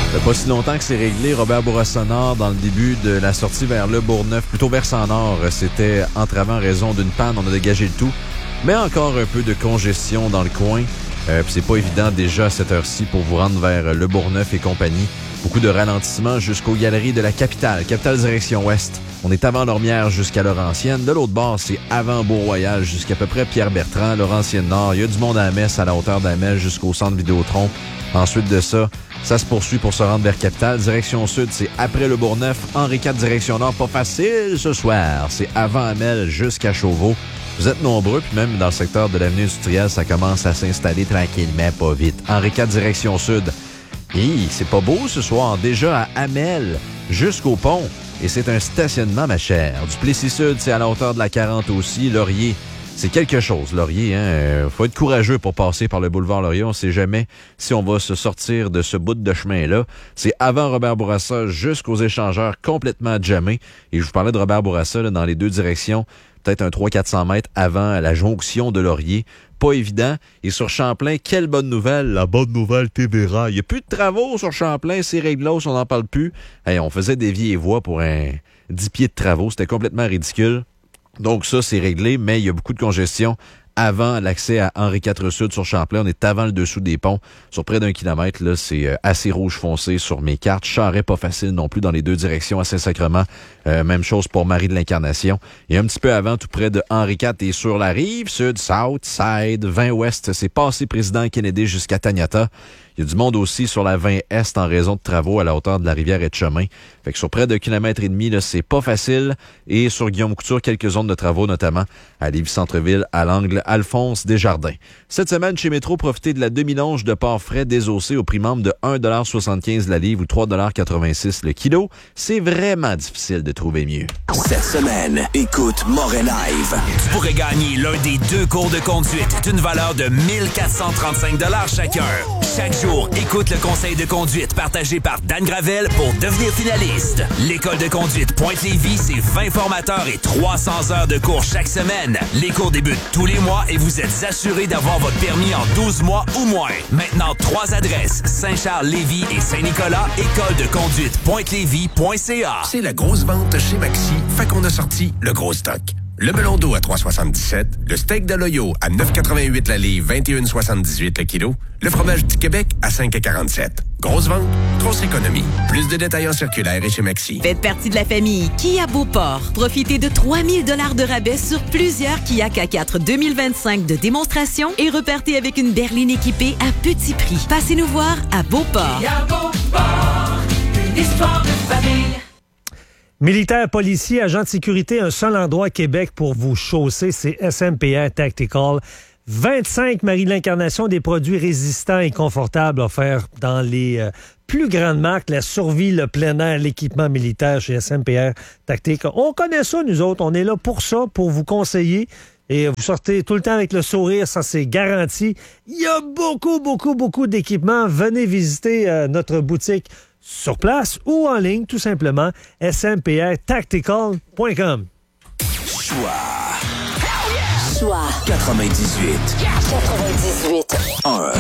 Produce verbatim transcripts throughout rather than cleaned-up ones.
Ça fait pas si longtemps que c'est réglé. Robert Bourassa-Nord, dans le début de la sortie vers le Bourgneuf, plutôt versant nord, c'était entravé en raison d'une panne. On a dégagé le tout. Mais encore un peu de congestion dans le coin. Euh, c'est pas évident déjà à cette heure-ci pour vous rendre vers le Bourgneuf et compagnie. Beaucoup de ralentissements jusqu'aux galeries de la capitale. Capitale direction ouest. On est avant Lormière jusqu'à Laurentienne. De l'autre bord, c'est avant Beau-Royal jusqu'à peu près Pierre-Bertrand, Laurentienne-Nord. Il y a du monde à la messe à la hauteur de la messe jusqu'au centre Vidéotron. Ensuite de ça, ça se poursuit pour se rendre vers Capitale. Direction sud, c'est après le Bourgneuf. Henri quatre, direction nord, pas facile ce soir. C'est avant Amel jusqu'à Chauveau. Vous êtes nombreux, puis même dans le secteur de l'avenue industrielle, ça commence à s'installer tranquillement, pas vite. Henri quatre, direction sud. Hi, c'est pas beau ce soir. Déjà à Amel jusqu'au pont. Et c'est un stationnement, ma chère. Du Plessis-Sud, c'est à la hauteur de la quarante aussi. Laurier, c'est quelque chose, Laurier. Hein? Euh, faut être courageux pour passer par le boulevard Laurier. On ne sait jamais si on va se sortir de ce bout de chemin-là. C'est avant Robert Bourassa jusqu'aux échangeurs complètement jammés. Et je vous parlais de Robert Bourassa là, dans les deux directions. Peut-être un trois cents à quatre cents mètres avant la jonction de Laurier. Pas évident. Et sur Champlain, quelle bonne nouvelle. La bonne nouvelle, t'es verras. Il n'y a plus de travaux sur Champlain. C'est réglos, on n'en parle plus. Hey, on faisait des vieilles voies pour un dix pieds de travaux. C'était complètement ridicule. Donc ça, c'est réglé, mais il y a beaucoup de congestion avant l'accès à Henri quatre Sud sur Champlain. On est avant le dessous des ponts. Sur près d'un kilomètre, là, c'est assez rouge foncé sur mes cartes. Charret, pas facile non plus dans les deux directions à Saint-Sacrement. Euh, même chose pour Marie de l'Incarnation. Et un petit peu avant, tout près de Henri quatre et sur la rive sud, South Side, vingt Ouest, c'est passé Président Kennedy jusqu'à Taniata. Il y a du monde aussi sur la vingt Est en raison de travaux à la hauteur de la rivière Etchemin. Fait que sur près de kilomètre et demi, là, c'est pas facile. Et sur Guillaume Couture, quelques zones de travaux, notamment à Lévis-Centreville, à l'angle Alphonse Desjardins. Cette semaine, chez Métro, profitez de la demi-longe de porc frais désossé au prix membre de un dollar soixante-quinze la livre ou trois dollars quatre-vingt-six le kilo. C'est vraiment difficile de trouver mieux. Cette semaine, écoute Moret Live. Tu pourrais gagner l'un des deux cours de conduite d'une valeur de mille quatre cent trente-cinq dollars chacun. Chaque jour, écoute le conseil de conduite partagé par Dan Gravel pour devenir finaliste. L'école de conduite Pointe-Lévis, c'est vingt formateurs et trois cents heures de cours chaque semaine. Les cours débutent tous les mois et vous êtes assuré d'avoir votre permis en douze mois ou moins. Maintenant, trois adresses, Saint-Charles-Lévis et Saint-Nicolas, école de conduite pointe-lévis point c a. C'est la grosse vente chez Maxi, fait qu'on a sorti le gros stock. Le melon d'eau à trois soixante-dix-sept, le steak de l'Oyo à neuf quatre-vingt-huit la livre, vingt et un soixante-dix-huit le kilo, le fromage du Québec à cinq quarante-sept. Grosse vente, grosse économie. Plus de détails en circulaire et chez Maxi. Faites partie de la famille Kia Beauport. Profitez de trois mille dollars de rabais sur plusieurs Kia K quatre deux mille vingt-cinq de démonstration et repartez avec une berline équipée à petit prix. Passez nous voir à Beauport. Kia Beauport, une histoire de famille. Militaires, policiers, agents de sécurité, un seul endroit à Québec pour vous chausser, c'est S M P R Tactical. vingt-cinq Marie de l'Incarnation, des produits résistants et confortables offerts dans les euh, plus grandes marques, la survie, le plein air, l'équipement militaire chez S M P R Tactical. On connaît ça, nous autres. On est là pour ça, pour vous conseiller. Et vous sortez tout le temps avec le sourire, ça c'est garanti. Il y a beaucoup, beaucoup, beaucoup d'équipements. Venez visiter euh, notre boutique sur place ou en ligne, tout simplement, S M P R tactical point com. Choix. Choix. quatre-vingt-dix-huit. quatre-vingt-dix-huit. un.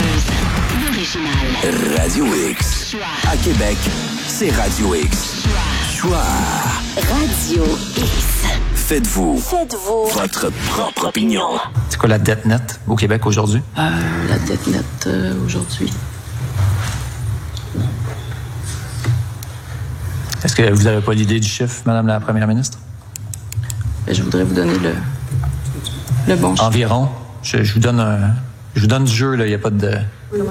Original. Radio X. Choix. À Québec, c'est Radio X. Choix. Choix. Radio X. Faites-vous. Faites-vous. Votre propre opinion. C'est quoi la dette nette au Québec aujourd'hui? Euh, la dette nette euh, aujourd'hui. Est-ce que vous n'avez pas l'idée du chiffre, Madame la Première ministre? Ben, je voudrais vous donner le, le bon chiffre. Environ. Je, je vous donne un, je vous donne du jeu, là. Il n'y a pas de... Comment?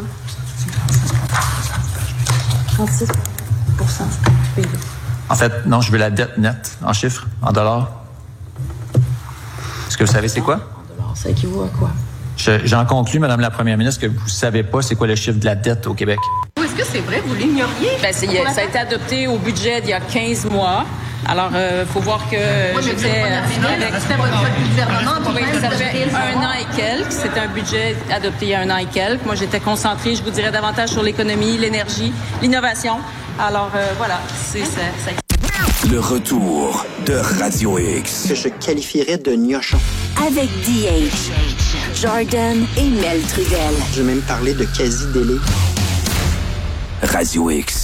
trente-six pour cent du P I B. En fait, non, je veux la dette nette, en chiffres, en dollars. Est-ce que vous savez c'est quoi? En dollars, ça équivaut à quoi? Je, j'en conclus, Madame la Première ministre, que vous ne savez pas c'est quoi le chiffre de la dette au Québec. Est-ce que c'est vrai? Vous l'ignoriez? Ben, c'est, ça a été adopté au budget il y a quinze mois. Alors, il euh, faut voir que oui, j'étais avec... C'était votre gouvernement. Oui, ça fait un an et quelques. C'était un budget adopté il y a un an et quelques. Moi, j'étais concentrée, je vous dirais, davantage sur l'économie, l'énergie, l'innovation. Alors, euh, voilà, c'est ça. ça... Le retour de Radio X. Que je qualifierais de gnochon. Avec D H, Jordan et Mel Trudel. Je vais même parler de quasi-délai. Radio Radio X.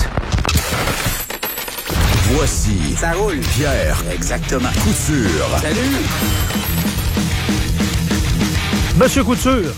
Voici Ça roule. Pierre Exactement. Couture. Salut. Monsieur Couture.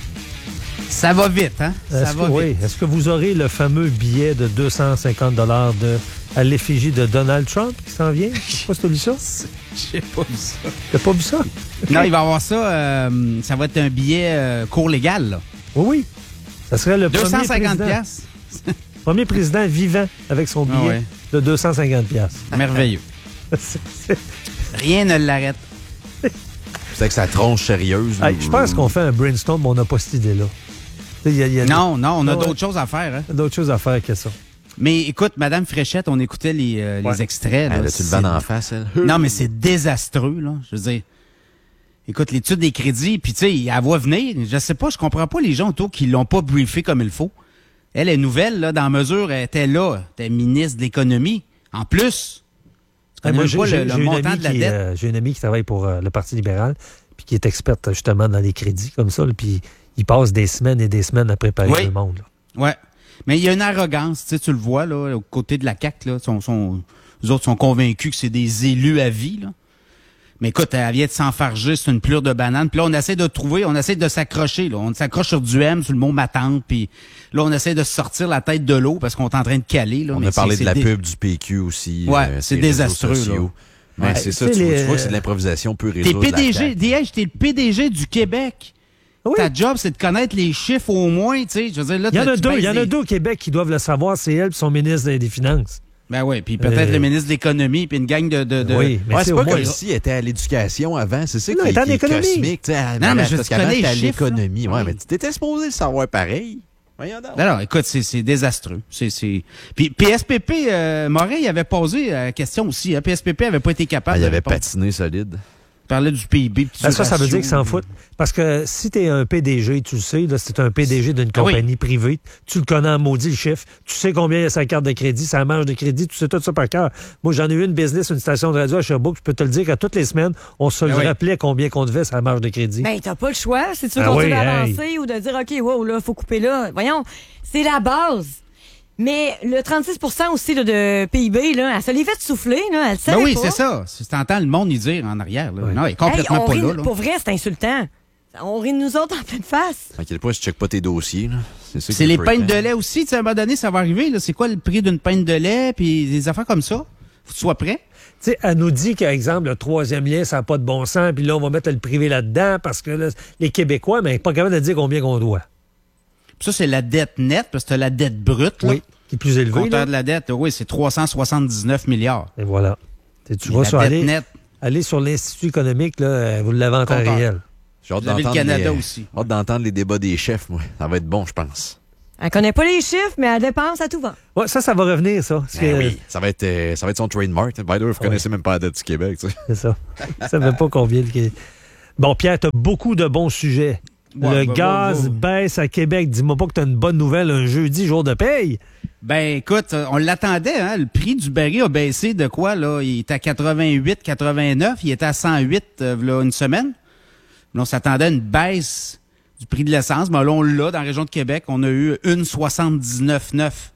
Ça va vite, hein? Ça Est-ce va que, vite. oui. Est-ce que vous aurez le fameux billet de deux cent cinquante dollars de, à l'effigie de Donald Trump qui s'en vient? Je sais pas si t'as vu ça. J'ai pas vu ça. T'as pas vu ça? Non, il va y avoir ça. Euh, ça va être un billet euh, cours légal, là. Oui, oui. Ça serait le deux cent cinquante premier piastres. président, premier président vivant avec son billet Ah ouais. de deux cent cinquante piastres. Merveilleux. C'est- c'est- Rien ne l'arrête. C'est que ça tronche sérieuse. Hey, je pense qu'on fait un brainstorm, mais on n'a pas cette idée-là. Il y a- il y a Non, non, on a Ah ouais. d'autres choses à faire, hein? d'autres choses à faire que ça. Mais écoute, Madame Fréchette, on écoutait les, euh, Ouais. les extraits. Elle Là, a-tu le C'est- vent d'en face, elle? Non, mais c'est désastreux, là. Je veux dire, écoute, l'étude des crédits, puis tu sais, elle va venir. Je sais pas, je comprends pas les gens autour qui l'ont pas briefé comme il faut. Elle est nouvelle, là, dans la mesure, elle était là, elle était ministre de l'Économie. En plus, tu connais Hey, moi, même j'ai pas j'ai- le, le j'ai une montant amie de la qui, dette. euh, j'ai une amie qui travaille pour euh, le Parti libéral, puis qui est experte justement dans les crédits comme ça, là, puis il passe des semaines et des semaines à préparer Oui. le monde. là. Ouais. Mais il y a une arrogance, tu sais, tu le vois, là, au côté de la C A Q, là. Sont, sont, les autres sont convaincus que c'est des élus à vie, là. Mais écoute, elle vient de s'enfarger, c'est une plure de banane. Puis là, on essaie de trouver, on essaie de s'accrocher, là. On s'accroche sur du M, sur le mot ma tante, puis là, on essaie de se sortir la tête de l'eau parce qu'on est en train de caler, là. On Mais a parlé c'est- de la c'est pub du P Q aussi. Ouais, euh, c'est ces désastreux, réseaux sociaux. là. Mais Ouais. c'est ça, Tu tu, sais, vois, les- tu vois que c'est de l'improvisation pure et T'es dure de la P D G, C A Q. D H, t'es le P D G du Québec. Oui. Ta job, c'est de connaître les chiffres au moins, tu sais. Je veux dire, là, Il y en tu a deux, pèses il y en a des- deux au Québec qui doivent le savoir, c'est elle et son ministre des, des Finances. Ben oui, puis peut-être Euh, le ministre de l'Économie, puis une gang de... de, de... Oui, mais Ouais, c'est c'est au pas moins- comme si elle était à l'éducation avant. C'est ça Non, qui, elle est en qui est économie. cosmique. tu sais, elle- Non, mais elle- je parce connais qu'avant, les t'étais à chiffres, là. l'économie. Ouais, Oui. mais tu étais supposé le savoir pareil. Voyons donc. Non, non, écoute, c'est, c'est désastreux. C'est, c'est... Puis, puis S P P, euh, Morin, il avait posé la question aussi. Hein, puis S P P avait pas été capable Ah, il de avait répondre. patiné solide. Il parlait du P I B. puis Ben, du ça, ça veut ratio. dire qu'ils s'en foutent. Parce que si tu es un P D G, tu le sais, là, c'est un P D G d'une Ah oui. compagnie privée, tu le connais en maudit le chiffre, tu sais combien il y a sa carte de crédit, sa marge de crédit, tu sais tout ça par cœur. Moi, j'en ai eu une business, une station de radio à Sherbrooke, je peux te le dire qu'à toutes les semaines, on se Ben oui. rappelait combien qu'on devait sa marge de crédit. Ben, t'as pas le choix. Si tu veux Ah continuer oui, à hey. avancer ou de dire, OK, wow, là, faut couper là. Voyons, c'est la base. Mais le trente-six pour cent aussi là, de P I B, là, elle se l'est fait souffler, là, elle le savait Ben oui, pas. c'est ça. C'est, t'entends le monde y dire en arrière. Là. Non, il est Hey, complètement on pas rit, là. là. Pour vrai, c'est insultant. On rit de nous autres en pleine face. T'inquiète pas, si tu checkes pas tes dossiers. Là. C'est, ça qui C'est est les freakant. peintes de lait aussi. Tu sais, à un moment donné, ça va arriver. Là. C'est quoi le prix d'une peinte de lait? Puis des affaires comme ça. Faut que tu sois prêt. Tu sais, elle nous dit qu'à exemple, le troisième lien, ça n'a pas de bon sens, puis là, on va mettre le privé là-dedans parce que là, les Québécois, mais pas capable de dire combien qu'on doit. Puis ça, c'est la dette nette, parce que t'as la dette brute. Là. Oui, qui est plus Le élevé. compteur là. de la dette, oui, c'est trois cent soixante-dix-neuf milliards. Et voilà. Tu tu Mais vas la sur dette aller, nette. aller sur l'Institut économique, là, euh, vous l'avez en temps Compteur. réel. J'ai hâte Vous avez le d'entendre Canada les- aussi. hâte d'entendre les débats des chefs, moi. Ça va être bon, je pense. Elle connaît pas les chiffres, mais elle dépense à tout va. Ouais, ça, ça va revenir, ça. Parce Ben que- oui, ça va être, euh, ça va être son trademark. By the way, vous connaissez même pas la dette du Québec, tu sais. C'est ça. Je savais pas combien. le- Bon, Pierre, tu as beaucoup de bons sujets. Ouais, le bah, gaz bah, bah. baisse à Québec. Dis-moi pas que tu as une bonne nouvelle un jeudi, jour de paye. Ben, écoute, euh, on l'attendait, hein. Le prix du baril a baissé de quoi, là? Il était à quatre-vingt-huit, quatre-vingt-neuf. Il était à cent huit, euh, là, une semaine. Là, on s'attendait à une baisse du prix de l'essence. Mais là, on l'a dans la région de Québec. On a eu une soixante-dix-neuf neuf.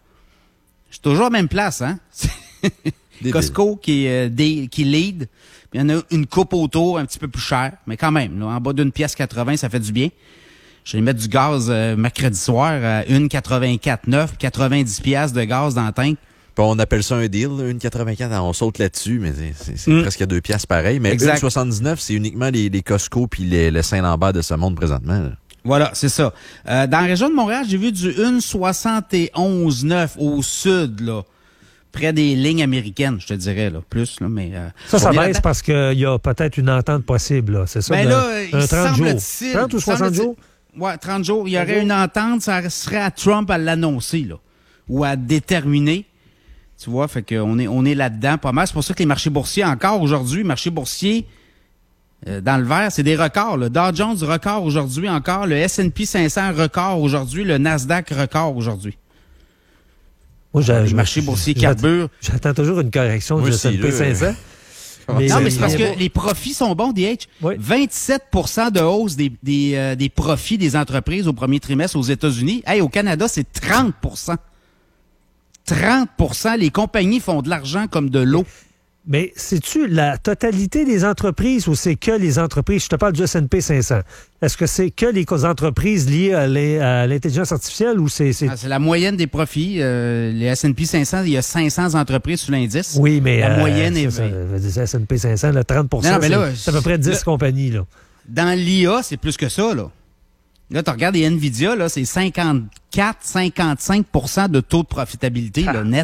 Je suis toujours à la même place, hein? Débile. Costco qui, est, euh, des- qui lead. Puis il y en a une coupe autour un petit peu plus chère. Mais quand même, là, en bas d'une pièce quatre-vingts, ça fait du bien. Je vais mettre du gaz euh, mercredi soir à une quatre-vingt-quatre neuf, quatre-vingt-dix piastres de gaz dans le tank. Puis on appelle ça un deal, là, une quatre-vingt-quatre, on saute là-dessus, mais c'est, c'est, c'est Mm. presque à deux piastres pareil. Mais Exact. une soixante-dix-neuf, c'est uniquement les, les Costco puis les, le Saint-Lambert de ce monde présentement. là. Voilà, c'est ça. Euh, dans la région de Montréal, j'ai vu du une soixante et onze neuf au sud, là. Près des lignes américaines, je te dirais, là. Plus, là, mais... euh, Ça, ça on est baisse là-dedans. parce qu'il y a peut-être une entente possible, là. C'est ça? Ben de- là, il un trente jours. semble-t-il- trente ou soixante semble-t-il- jours? Ouais, trente jours. Il y aurait une entente, ça serait à Trump à l'annoncer, là. Ou à déterminer. Tu vois, fait qu'on est, on est là-dedans pas mal. C'est pour ça que les marchés boursiers, encore aujourd'hui, marchés boursiers, euh, dans le vert, c'est des records. Le Dow Jones record aujourd'hui encore, le S and P cinq cents record aujourd'hui, le Nasdaq record aujourd'hui. Moi, j'ai- Les je- marchés boursiers j'attends- carburent. J'attends toujours une correction Moi du aussi, S and P là, cinq cents. Mais, non, euh, mais c'est parce il y a- que les profits sont bons, D H. Oui. vingt-sept pour cent de hausse des, des, euh, des profits des entreprises au premier trimestre aux États-Unis. Hey, au Canada, c'est trente pour cent. trente pour cent. Les compagnies font de l'argent comme de l'eau. Mais c'est-tu la totalité des entreprises ou c'est que les entreprises? Je te parle du S and P cinq cents. Est-ce que c'est que les entreprises liées à l'intelligence artificielle ou c'est... C'est ah, c'est la moyenne des profits. Euh, les S and P cinq cents, il y a cinq cents entreprises sous l'indice. Oui, mais... La euh, moyenne est... Ça, ça, S and P cinq cents, là, trente pour cent, c'est à peu près dix là, compagnies. Là. Dans l'I A, c'est plus que ça. Là, là tu regardes les Nvidia, là, c'est cinquante-quatre à cinquante-cinq pour cent de taux de profitabilité ah, là, net.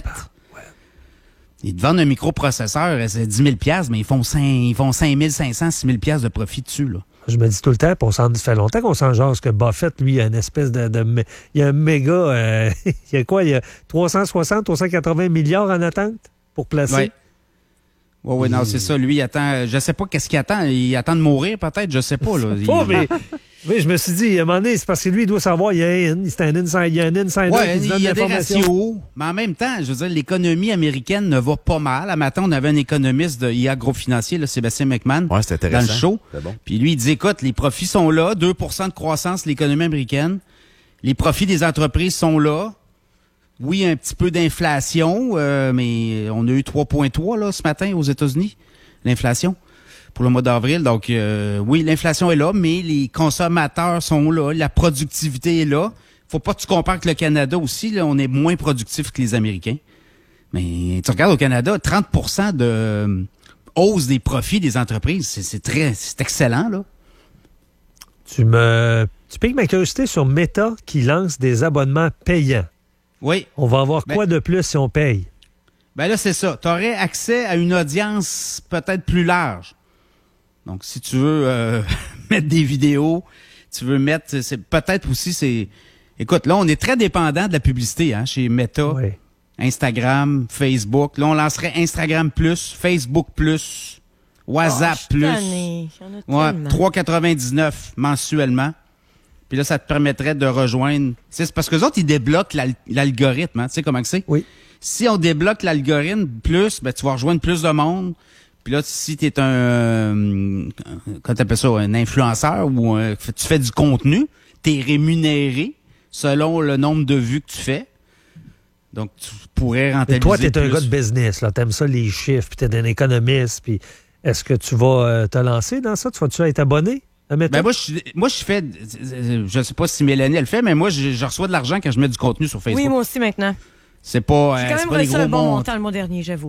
Ils te vendent un microprocesseur, c'est dix mille dollars, mais ils font cinq, ils font cinq mille cinq cents, six mille dollars de profit dessus. Là. Je me dis tout le temps, puis on s'en, ça fait longtemps qu'on s'en jase que Buffett, lui, il a une espèce de... de il y a un méga... Euh, il y a quoi? Il y a trois cent soixante, trois cent quatre-vingts milliards en attente pour placer. Oui, oui, ouais, non, c'est ça. Lui, il attend... Je sais pas qu'est-ce qu'il attend. Il attend de mourir, peut-être. Je sais pas. Là. Il... Oh, mais... Oui, je me suis dit, à un moment donné, c'est parce que lui, il doit savoir, il y a un, c'est un insider, il y a un insider ouais, qui donne il y a des l'information. ratios, mais en même temps, je veux dire, l'économie américaine ne va pas mal. À matin, on avait un économiste de I A Agrofinancier, là, Sébastien McMahon, ouais, c'est intéressant. dans le show. C'est bon. Puis lui, il dit, écoute, les profits sont là, deux pour cent de croissance, l'économie américaine. Les profits des entreprises sont là. Oui, un petit peu d'inflation, euh, mais on a eu trois virgule trois là ce matin aux États-Unis, l'inflation. Pour le mois d'avril. Donc, euh, oui, l'inflation est là, mais les consommateurs sont là, la productivité est là. Faut pas que tu compares avec le Canada aussi, là, on est moins productif que les Américains. Mais tu regardes au Canada, trente pour cent de hausse des profits des entreprises, c'est, c'est très, c'est excellent, là. Tu me, tu piques ma curiosité sur Meta qui lance des abonnements payants. Oui. On va avoir quoi ben, de plus si on paye? Ben là, c'est ça. Tu aurais accès à une audience peut-être plus large. Donc, si tu veux euh, mettre des vidéos, tu veux mettre... c'est peut-être aussi, c'est... Écoute, là, on est très dépendant de la publicité hein, chez Meta, oui. Instagram, Facebook. Là, on lancerait Instagram plus, Facebook plus, WhatsApp oh, plus. Ouais, trois quatre-vingt-dix-neuf mensuellement. Puis là, ça te permettrait de rejoindre... C'est parce que les autres, ils débloquent l'al- l'algorithme. Hein, tu sais comment que c'est? Oui. Si on débloque l'algorithme plus, ben, tu vas rejoindre plus de monde. Puis là, si tu es un, euh, comment t'appelles ça, un influenceur ou un, tu fais du contenu, tu es rémunéré selon le nombre de vues que tu fais. Donc, tu pourrais rentabiliser. Et toi, tu es plus. un gars de business, là. T'aimes ça, les chiffres, puis tu es un économiste. Puis est-ce que tu vas euh, te lancer dans ça? Tu vas-tu être abonné? Ben moi, je, moi, je fais, je sais pas si Mélanie elle le fait, mais moi, je, je reçois de l'argent quand je mets du contenu sur Facebook. Oui, moi aussi maintenant. C'est pas, J'ai quand euh, même pas des gros un bon monts. montant le mois dernier, j'avoue.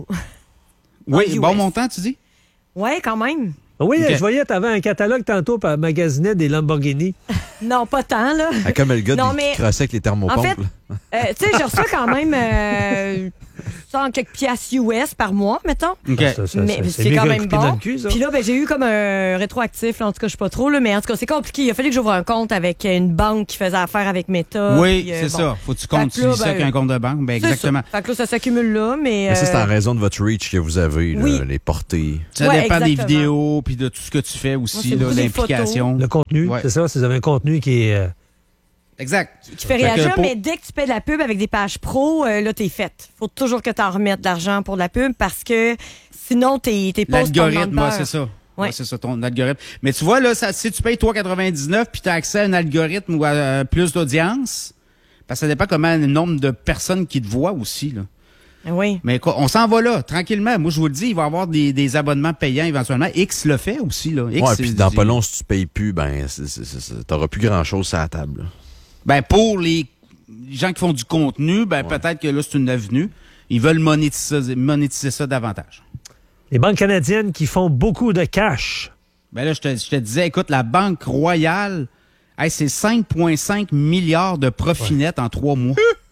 Oui, bon montant, tu dis? Oui, quand même. Oui, okay. Je voyais, tu avais un catalogue tantôt pour magasiner des Lamborghini. Non, pas tant, là. Ah, comme le gars non, qui mais... crassait avec les thermopompes. En fait, euh, tu sais, je reçois quand même euh, cent quelques piastres U S par mois, mettons. Okay. Ça, ça, mais ça, c'est, c'est quand même bon. Puis là, ben, j'ai eu comme un rétroactif, là, en tout cas, je sais pas trop, là, mais en tout cas, c'est compliqué. Il a fallu que j'ouvre un compte avec une banque qui faisait affaire avec Meta. Oui, puis, euh, c'est bon. ça. Faut que tu comptes là, ça ben, avec un compte de banque. Ben, exactement. Ça. Fait que là, ça s'accumule là, mais... Mais ça, c'est euh... en raison de votre reach que vous avez, là, oui. les portées. Ça ouais, dépend exactement. des vidéos puis de tout ce que tu fais aussi, Moi, là, l'implication. Le contenu, ouais. C'est ça, si vous avez un contenu qui est... Euh... Exact. Qui fait réagir, pour... mais dès que tu paies de la pub avec des pages pro, euh, là, t'es faite. Faut toujours que t'en remettes de l'argent pour de la pub parce que sinon, t'es, t'es pas l'algorithme, moi, c'est ça. Ouais. Ouais, c'est ça, ton algorithme. Mais tu vois, là, ça, si tu payes trois quatre-vingt-dix-neuf puis tu as accès à un algorithme ou à euh, plus d'audience, parce que ça dépend comment le nombre de personnes qui te voient aussi, là. Oui. Mais quoi, on s'en va là, tranquillement. Moi, je vous le dis, il va y avoir des, des abonnements payants éventuellement. X le fait aussi, là. X, ouais, puis dans c'est, pas long, si tu payes plus, ben, c'est, c'est, c'est, t'auras plus grand-chose à la table, là. Ben, pour les gens qui font du contenu, ben, ouais. Peut-être que là, c'est une avenue. Ils veulent monétiser, monétiser ça davantage. Les banques canadiennes qui font beaucoup de cash. Ben là, je te, je te disais, écoute, la Banque Royale, hey, c'est cinq virgule cinq milliards de profit net ouais. en trois mois.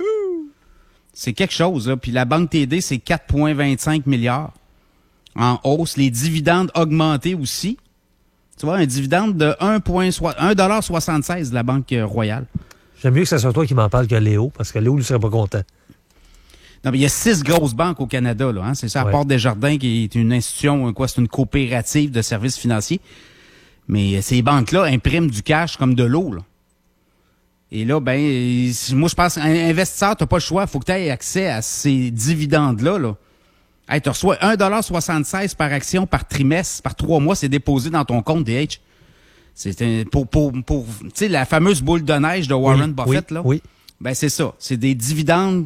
C'est quelque chose, là. Puis la Banque T D, c'est quatre virgule vingt-cinq milliards en hausse. Les dividendes augmentés aussi. Tu vois, un dividende de un dollar soixante-seize de la Banque Royale. J'aime mieux que ce soit toi qui m'en parle que Léo, parce que Léo ne serait pas content. Non, mais il y a six grosses banques au Canada, là. Hein? C'est ça, à ouais. Porte des Jardins, qui est une institution, quoi, c'est une coopérative de services financiers. Mais ces banques-là impriment du cash comme de l'eau, là. Et là, ben, moi, je pense, un investisseur, t'as pas le choix. Faut que tu aies accès à ces dividendes-là, là. Hey, tu reçois un dollar soixante-seize par action par trimestre, par trois mois, c'est déposé dans ton compte D H. C'est un, pour, pour, pour, tu sais, la fameuse boule de neige de Warren oui, Buffett, oui, là. Oui. Ben, c'est ça. C'est des dividendes.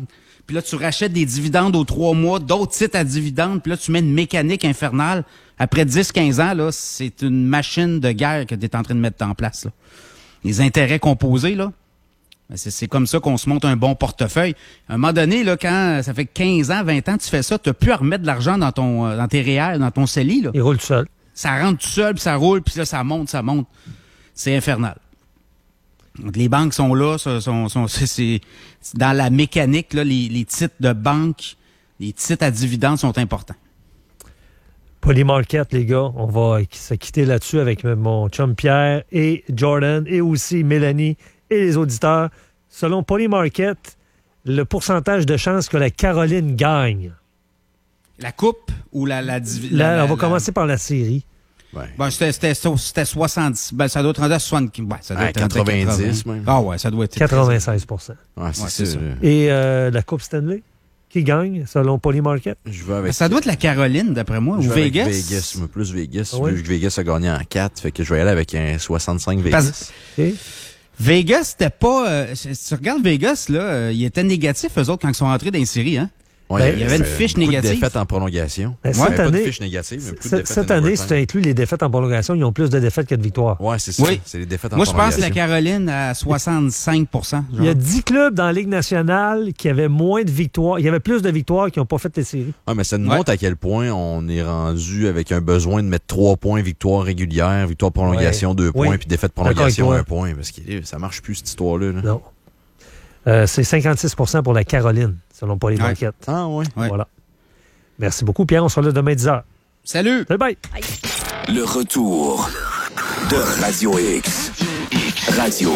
puis là, tu rachètes des dividendes aux trois mois, d'autres titres à dividendes, puis là, tu mets une mécanique infernale. Après dix quinze ans, là, c'est une machine de guerre que tu es en train de mettre en place, là. Les intérêts composés, là, c'est, c'est comme ça qu'on se monte un bon portefeuille. À un moment donné, là, quand ça fait quinze ans, vingt ans, tu fais ça, tu n'as plus à remettre de l'argent dans ton dans tes réels, dans ton C E L I. Là. Il roule tout seul. Ça rentre tout seul, puis ça roule, puis là, ça monte, ça monte. C'est infernal. Donc, les banques sont là, sont, sont, sont, c'est, c'est dans la mécanique, là, les, les titres de banque, les titres à dividendes sont importants. Polymarket, les gars, on va se quitter là-dessus avec mon chum Pierre et Jordan et aussi Mélanie et les auditeurs. Selon Polymarket, le pourcentage de chances que la Caroline gagne. La coupe ou la... la, divi- Là, la on va la, commencer par la série. Ouais. Ben, c'était, c'était, c'était soixante-dix. Ben, ça doit être rendu à soixante. Ouais, ça doit ouais, être quatre-vingt-dix même. Ah ouais, ça doit être... quatre-vingt-seize pour cent. Ouais, c'est, ouais, c'est ça. ça. Et euh, la Coupe Stanley, qui gagne, selon Polymarket? Je vais avec... Ça doit être la Caroline, d'après moi, je ou vais Vegas. Avec Vegas, moi, plus Vegas. Ah ouais? Vu que Vegas a gagné en quatre, fait que je vais y aller avec un soixante-cinq Vegas. Okay. Vegas, c'était pas... Euh, si tu regardes Vegas, là, euh, ils étaient négatifs, eux autres, quand ils sont entrés dans les séries, hein? Ouais, Ben, il y avait une fiche négative. Beaucoup de défaites en prolongation. Ben, ouais, cette pas année, de fiche négative, mais beaucoup cette, de défaites cette en année, overtime. si tu inclus les défaites en prolongation, ils ont plus de défaites que de victoires. Ouais, c'est ça. Oui. C'est les défaites en Moi, je pense prolongation. la Caroline à soixante-cinq pour cent. Il y a dix clubs dans la Ligue nationale qui avaient moins de victoires. Il y avait plus de victoires qui n'ont pas fait les séries. Ah, mais ça nous Ouais. montre à quel point on est rendu avec un besoin de mettre trois points, victoire régulière, victoire prolongation, Ouais. deux points, Oui. puis défaite D'accord prolongation, avec un toi. point. Parce que ça marche plus, cette histoire-là. Là. Non. Euh, c'est cinquante-six pour cent pour la Caroline, selon Polymarket. Ah, ouais. Ouais. Voilà. Merci beaucoup, Pierre. On sera là demain dix heures. Salut! Salut, bye! Le retour de Radio X. Radio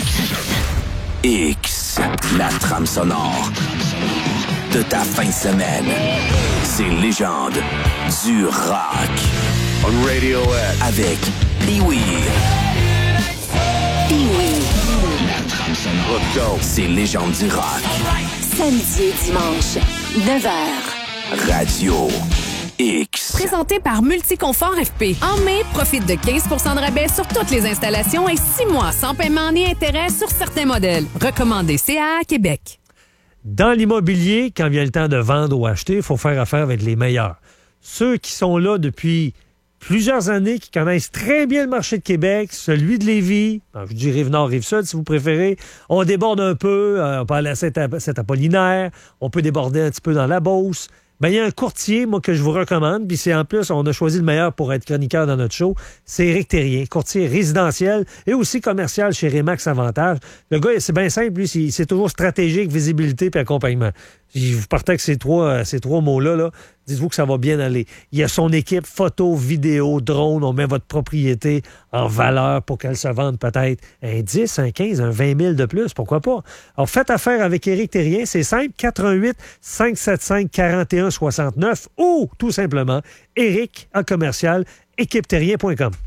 X. La trame sonore de ta fin de semaine. Ces légendes du rock. On Radio X. Avec Pee-Wee. Pee-Wee. La trame sonore. Let's go. Ces légendes du rock. Samedi et dimanche, neuf heures. Radio X. Présenté par Multiconfort F P. En mai, profite de quinze pour cent de rabais sur toutes les installations et six mois sans paiement ni intérêt sur certains modèles. Recommandé C A A Québec. Dans l'immobilier, quand vient le temps de vendre ou acheter, il faut faire affaire avec les meilleurs. Ceux qui sont là depuis plusieurs années, qui connaissent très bien le marché de Québec, celui de Lévis, je dis Rive-Nord, Rive-Sud, si vous préférez. On déborde un peu, euh, on peut aller à Saint-Apollinaire, on peut déborder un petit peu dans la Beauce. Ben, il y a un courtier, moi, que je vous recommande, puis c'est en plus, on a choisi le meilleur pour être chroniqueur dans notre show, c'est Éric Terrien, courtier résidentiel et aussi commercial chez Remax Avantage. Le gars, c'est bien simple, lui, c'est, c'est toujours stratégique, visibilité puis accompagnement. Si vous partez avec ces trois, ces trois mots-là, là, dites-vous que ça va bien aller. Il y a son équipe photo, vidéo, drone, on met votre propriété en valeur pour qu'elle se vende peut-être un dix, un quinze, un vingt mille de plus, pourquoi pas? Alors, faites affaire avec Éric Terrien, c'est simple, quatre un huit, cinq sept cinq, quatre un six neuf ou tout simplement Éric en commercial, équipe terrien point com.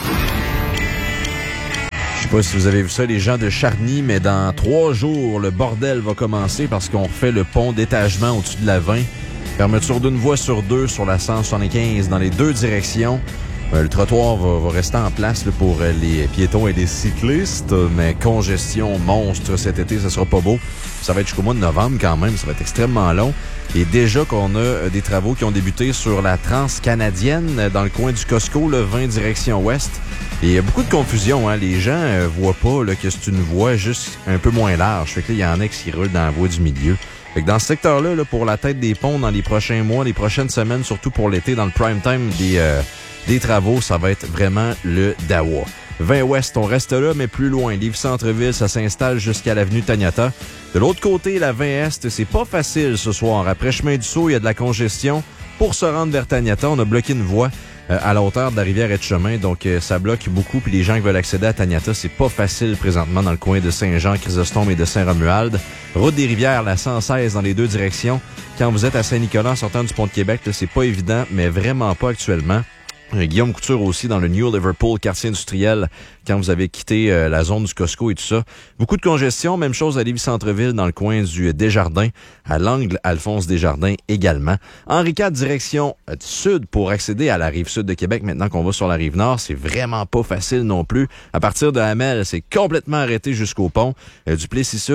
Je sais pas si vous avez vu ça, les gens de Charny, mais dans trois jours, le bordel va commencer parce qu'on refait le pont d'étagement au-dessus de la vingt. Fermeture d'une voie sur deux sur la cent soixante-quinze dans les deux directions. Euh, le trottoir va, va rester en place là, pour euh, les piétons et les cyclistes, mais congestion monstre cet été, ça sera pas beau. Ça va être jusqu'au mois de novembre quand même, ça va être extrêmement long. Et déjà qu'on a euh, des travaux qui ont débuté sur la Transcanadienne, euh, dans le coin du Costco, le vingt direction ouest. Et il y a beaucoup de confusion, hein. Les gens euh, voient pas là, que c'est une voie juste un peu moins large. Fait que là, il y en a qui roulent dans la voie du milieu. Fait que dans ce secteur-là, là, pour la tête des ponts dans les prochains mois, les prochaines semaines, surtout pour l'été, dans le prime time des, euh, des travaux, ça va être vraiment le dawa. vingt ouest, on reste là, mais plus loin. Livre Centre-Ville, ça s'installe jusqu'à l'avenue Taniata. De l'autre côté, la vingt est, c'est pas facile ce soir. Après Chemin du Saut, il y a de la congestion. Pour se rendre vers Taniata, on a bloqué une voie euh, à la hauteur de la rivière et de chemin, donc euh, ça bloque beaucoup. Puis les gens qui veulent accéder à Taniata, c'est pas facile présentement dans le coin de Saint-Jean, Chrysostome et de Saint-Romuald. Route des Rivières, la cent seize dans les deux directions. Quand vous êtes à Saint-Nicolas en sortant du pont de Québec, là, c'est pas évident, mais vraiment pas actuellement. Guillaume Couture aussi dans le New Liverpool, quartier industriel, quand vous avez quitté euh, la zone du Costco et tout ça. Beaucoup de congestion, même chose à Lévis-Centreville, dans le coin du Desjardins, à l'angle Alphonse Desjardins également. Henri quatre, direction euh, sud pour accéder à la rive sud de Québec. Maintenant qu'on va sur la rive nord, c'est vraiment pas facile non plus. À partir de Hamel, c'est complètement arrêté jusqu'au pont. Euh, du Plessis-Sud,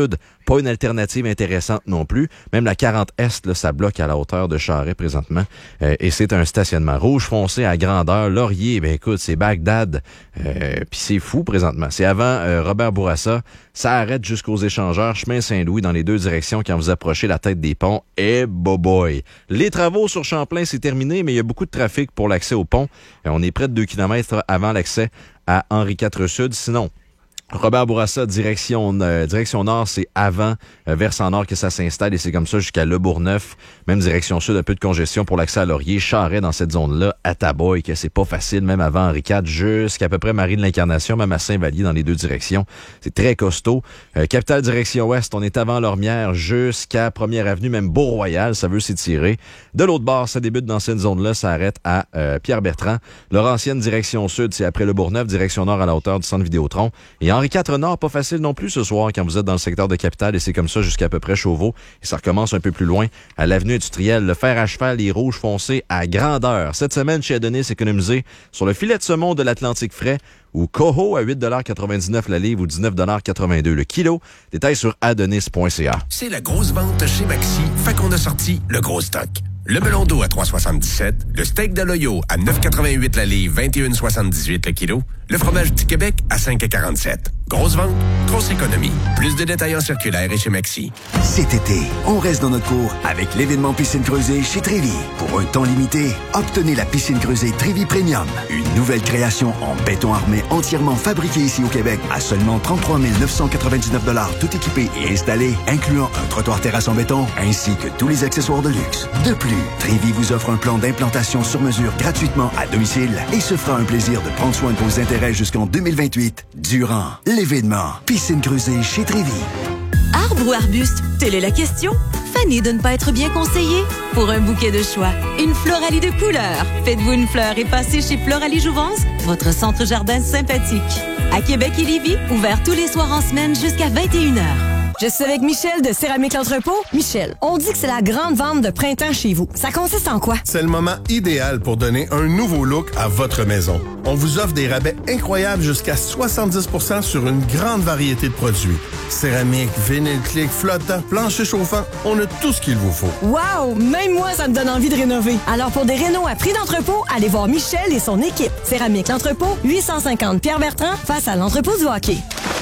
Pas une alternative intéressante non plus. Même la quarante Est, là, ça bloque à la hauteur de Charest présentement. Euh, et c'est un stationnement rouge foncé à grandeur. Laurier, ben écoute, c'est Bagdad. Euh, Puis c'est fou présentement. C'est avant euh, Robert Bourassa. Ça arrête jusqu'aux échangeurs. Chemin Saint-Louis dans les deux directions quand vous approchez la tête des ponts. Et boboy! Les travaux sur Champlain, c'est terminé, mais il y a beaucoup de trafic pour l'accès au pont. Euh, on est près de deux kilomètres avant l'accès à Henri quatre Sud. Sinon, Robert Bourassa, direction, euh, direction nord, c'est avant euh, versant nord que ça s'installe et c'est comme ça jusqu'à Le Bourgneuf. Même direction sud, un peu de congestion pour l'accès à Laurier. Charest dans cette zone-là, à Taboy, que c'est pas facile, même avant Henri quatre, jusqu'à peu près Marie de l'Incarnation, même à Saint-Vallier dans les deux directions. C'est très costaud. Euh, Capitale direction ouest, on est avant Lormière jusqu'à Première Avenue, même Beau-Royal, ça veut s'étirer. De l'autre bord, ça débute dans cette zone-là, ça arrête à euh, Pierre-Bertrand. Laurentienne direction sud, c'est après Le Bourgneuf, direction nord à la hauteur du centre Vidéotron. Et Henri quatre Nord, pas facile non plus ce soir quand vous êtes dans le secteur de Capitale et c'est comme ça jusqu'à peu près Chauveau. Et ça recommence un peu plus loin à l'avenue industrielle. Le fer à cheval, les rouges foncés à grandeur. Cette semaine, chez Adonis, économisé sur le filet de saumon de l'Atlantique frais ou Coho à huit quatre-vingt-dix-neuf la livre ou dix-neuf quatre-vingt-deux le kilo. Détails sur adonis point c a. C'est la grosse vente chez Maxi, fait qu'on a sorti le gros stock. Le melon d'eau à trois soixante-dix-sept, le steak de l'Oyo à neuf quatre-vingt-huit la livre, vingt et un soixante-dix-huit le kilo, le fromage du Québec à cinq quarante-sept. Grosse vente, grosse économie. Plus de détails en circulaire et chez Maxi. Cet été, on reste dans notre cour avec l'événement Piscine Creusée chez Trévi. Pour un temps limité, obtenez la piscine creusée Trévi Premium. Une nouvelle création en béton armé entièrement fabriquée ici au Québec à seulement trente-trois mille neuf cent quatre-vingt-dix-neuf dollars tout équipé et installé, incluant un trottoir terrasse en béton ainsi que tous les accessoires de luxe. De plus, Trévi vous offre un plan d'implantation sur mesure gratuitement à domicile et se fera un plaisir de prendre soin de vos intérêts jusqu'en deux mille vingt-huit durant l'événement Piscine creusée chez Trévi. Arbre ou arbuste? Telle est la question. Fanny de ne pas être bien conseillée? Pour un bouquet de choix, une Floralie de couleurs. Faites-vous une fleur et passez chez Floralie Jouvence, votre centre jardin sympathique. À Québec et Lévis, ouvert tous les soirs en semaine jusqu'à vingt et une heures. Je suis avec Michel de Céramique L'Entrepôt. Michel, on dit que c'est la grande vente de printemps chez vous. Ça consiste en quoi? C'est le moment idéal pour donner un nouveau look à votre maison. On vous offre des rabais incroyables jusqu'à soixante-dix pour cent sur une grande variété de produits. Céramique, vinyle clic, flottant, plancher chauffant, on a tout ce qu'il vous faut. Wow! Même moi, ça me donne envie de rénover. Alors pour des rénaux à prix d'entrepôt, allez voir Michel et son équipe. Céramique L'Entrepôt, huit cent cinquante Pierre-Bertrand, face à l'entrepôt du hockey.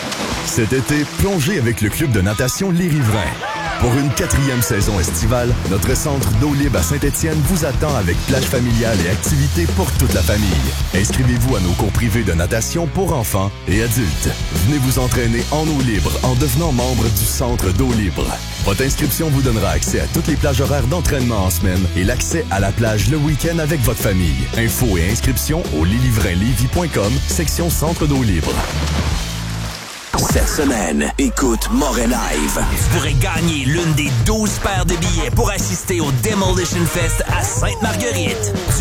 Cet été, plongez avec le club de natation Les Riverains. Pour une quatrième saison estivale, notre centre d'eau libre à Saint-Étienne vous attend avec plage familiale et activités pour toute la famille. Inscrivez-vous à nos cours privés de natation pour enfants et adultes. Venez vous entraîner en eau libre en devenant membre du centre d'eau libre. Votre inscription vous donnera accès à toutes les plages horaires d'entraînement en semaine et l'accès à la plage le week-end avec votre famille. Infos et inscriptions au lilivrainlevy point com, section centre d'eau libre. Cette semaine, écoute Moret Live. Tu pourrais gagner l'une des douze paires de billets pour assister au Demolition Fest à Sainte-Marguerite.